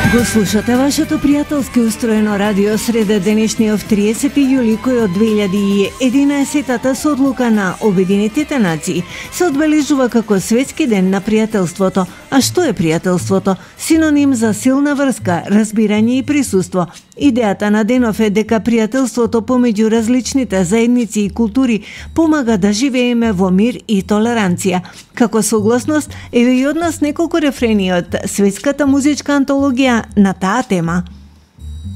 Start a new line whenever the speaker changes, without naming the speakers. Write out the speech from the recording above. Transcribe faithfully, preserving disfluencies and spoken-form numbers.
Го слушате вашето пријателски устроено радио среде денешниот триесети јули, кој од две илјади и единаесетата со одлука на Обединетите нации се одбележува како Светски ден на пријателството. А што е пријателството? Синоним за силна врска, разбирање и присуство. Идејата на денов е дека пријателството помеѓу различните заедници и култури помага да живееме во мир и толеранција. Како согласност, еве и од нас неколку рефрени од светската музичка антологија на таа тема.